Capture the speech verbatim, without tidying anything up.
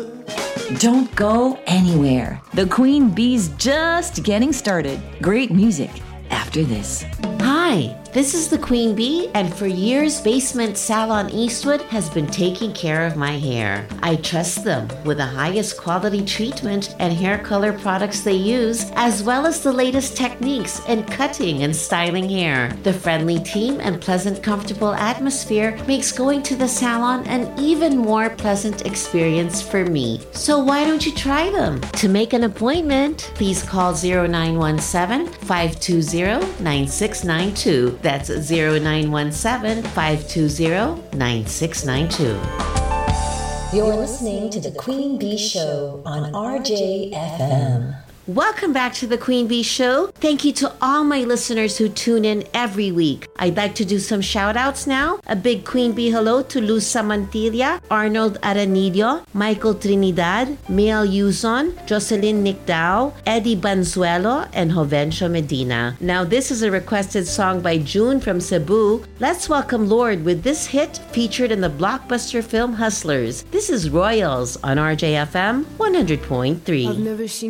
Don't go anywhere. The Queen Bee's just getting started. Great music after this. Hi, this is the Queen Bee, and for years, Basement Salon Eastwood has been taking care of my hair. I trust them with the highest quality treatment and hair color products they use, as well as the latest techniques in cutting and styling hair. The friendly team and pleasant, comfortable atmosphere makes going to the salon an even more pleasant experience for me. So why don't you try them? To make an appointment, please call zero nine one seven, five two zero, nine six nine two. That's zero nine one seven, five two zero, nine six nine two. You're listening to The Queen Bee Show on R J F M. Welcome back to the Queen Bee Show. Thank you to all my listeners who tune in every week. I'd like to do some shout outs now. A big Queen Bee hello to Luz Samantilla, Arnold Aranillo, Michael Trinidad, Mel Yuzon, Jocelyn Nicdao, Eddie Banzuelo, and Jovencio Medina. Now this is a requested song by June from Cebu. Let's welcome Lord with this hit featured in the blockbuster film Hustlers. This is Royals on R J F M one hundred point three. I've never seen